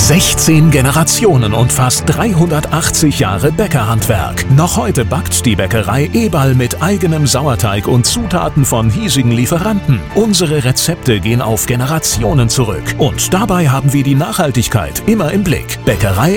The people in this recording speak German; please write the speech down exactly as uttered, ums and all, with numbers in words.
sechzehn Generationen und fast dreihundertachtzig Jahre Bäckerhandwerk. Noch heute backt die Bäckerei Eberl mit eigenem Sauerteig und Zutaten von hiesigen Lieferanten. Unsere Rezepte gehen auf Generationen zurück. Und dabei haben wir die Nachhaltigkeit immer im Blick. Bäckerei